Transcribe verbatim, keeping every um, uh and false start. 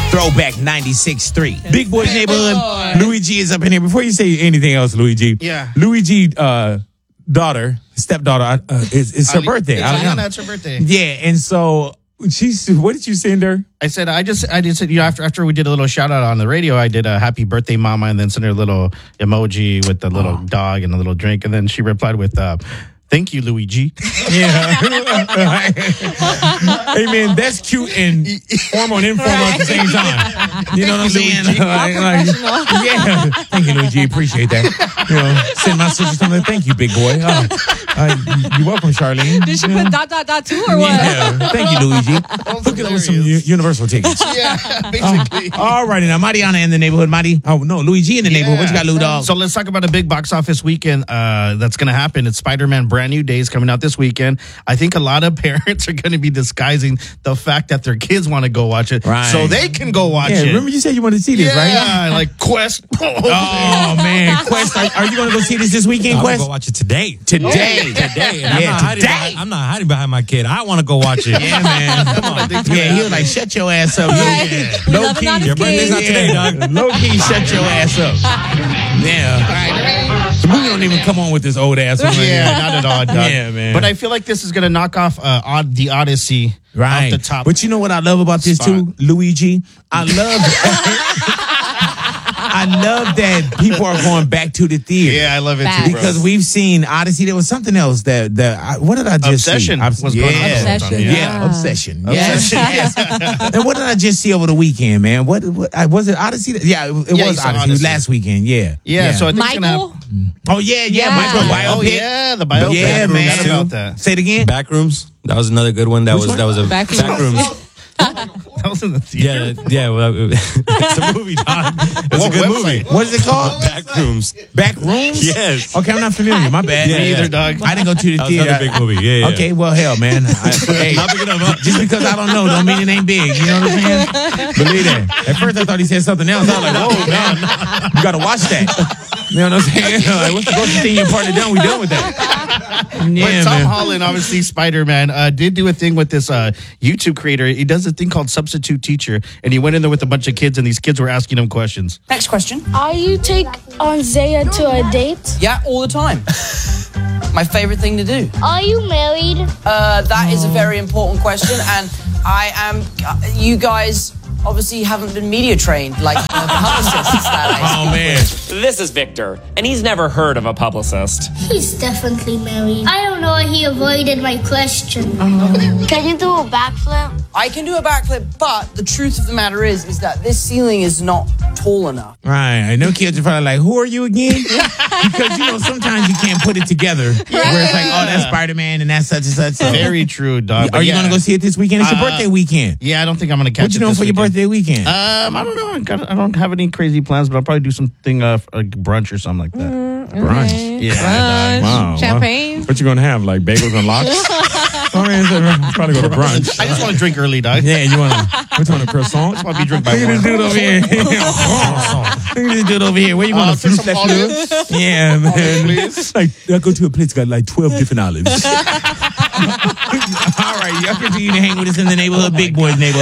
Throwback ninety-six point three. Big Boy's Neighborhood. Luigi is up in here. Before you say anything else, Luigi. Yeah. Luigi, uh, daughter, stepdaughter, uh, is, it's her Ali- birthday. It's Aliana. Aliana, it's her birthday. Yeah, and so she's, what did you send her? I said, I just, I just said, you know, after after we did a little shout out on the radio, I did a happy birthday, mama, and then sent her a little emoji with the little oh. dog and a little drink. And then she replied with, uh, thank you, Luigi. Yeah. Hey, man, that's cute and formal and informal at the same time. You know what I'm saying? Like, like, yeah. Thank you, Luigi. Appreciate that. You know, send my sister something. Thank you, big boy. Uh, uh, you're welcome, Charlene. Did she you put know? dot, dot, dot, too, or what? Yeah. Thank you, Luigi. Hook it up with some U- Universal tickets. Yeah, basically. Uh, all righty, now, Mariana in the neighborhood. Mari. Oh, no, Luigi in the Yeah. neighborhood. What you got, Lou Dog? So let's talk about a big box office weekend uh, that's going to happen. It's Spider-Man Brand New Days coming out this weekend. I think a lot of parents are going to be disguising the fact that their kids want to go watch it Right. so they can go watch Yeah, it. remember you said you wanted to see this, right? Yeah, like Quest. Oh, man. Quest, are, are you going to go see this this weekend, I'm Quest? gonna go watch it today. Today. Today. And I'm, Yeah, not hiding today. behind, I'm not hiding behind my kid. I want to go watch it. Yeah, man. Come on. Yeah, he was like, shut your ass up. Right. Yeah. We Low love him key. on his Your birthday's not kids. today, dog. Low key, shut your ass up. Yeah. The movie don't even come on with this old ass one. Yeah, not at all, dog. Yeah, man. But I feel like this is going to knock off uh, Odd, the Odyssey Right. off the top. But you know what I love about this spot. too, Luigi? I love I love that people are going back to the theater. Yeah, I love it Facts. too, bro. Because we've seen Odyssey. There was something else that that I, what did I just Obsession see? Obs- was yeah. going on. Obsession, Yeah, yeah. Obsession. Yes. yes. And what did I just see over the weekend, man? What, what I- was it Odyssey? Yeah, it, it Yeah, you was saw Odyssey. Odyssey. Last weekend. Yeah. Yeah, so I think it's gonna Michael? have, Oh yeah, yeah, Yeah. Michael biopic. Oh yeah, the biopic. Yeah, I man. forgot about that. Say it again. Backrooms. That was another good one. That Which was one? that was a Backrooms. Backrooms. That was in the theater. Yeah, yeah. Well, it's a movie, dog. It's What a good website? movie. What is it called? Backrooms. Back rooms? Yes. Okay, I'm not familiar. My bad. Yeah, Me either, yeah. dog. I didn't go to the That was theater. another big movie. Yeah, yeah. Okay, well, hell, man. I, hey, Not big enough, huh? just because I don't know, don't mean it ain't big. You know what I'm saying? Believe that. At first, I thought he said something else. I was like, whoa, man, you got to watch that. You know what I'm saying? Like, what's the closest thing your partner done? We done with that. Yeah, But Tom man. Holland, obviously Spider-Man, uh, did do a thing with this uh, YouTube creator. He does a thing called Substitute Teacher, and he went in there with a bunch of kids, and these kids were asking him questions. Next question. Are you take on Zaya to a date? Yeah, all the time. My favorite thing to do. Are you married? Uh, that is a very important question, and I am. Uh, you guys obviously haven't been media trained like uh, publicists nowadays. Oh, man. This is Victor, and he's never heard of a publicist. He's definitely married. I don't know why he avoided my question. Can you do a backflip? I can do a backflip, but the truth of the matter is, is that this ceiling is not tall enough. Right. I know kids are probably like, who are you again? Because, you know, sometimes you can't put it together. Where it's like, oh, that's Spider-Man and that's such and such. So, Very true, dog. are you going to go see it this weekend? It's your Uh, birthday weekend. Yeah, I don't think I'm going to catch What you it doing this for your weekend. birthday weekend? Um, I don't know. I, got, I don't have any crazy plans, but I'll probably do something uh, like brunch or something like that. Brunch. Yeah, Brunch, Wow. champagne. What you going to have? Like bagels and lox? I mean, it's probably go to brunch. I just want to drink early, dog. Yeah, you want to, what you want, a croissant? I want to be drunk by Look at this one. dude over here. Look at this dude over here. Where you Uh, going to for flute some that olives? flute? Yeah, man. please. Like, I go to a place got like twelve different olives. All right, y'all continue to hang with us in the neighborhood, Big Boys neighborhood.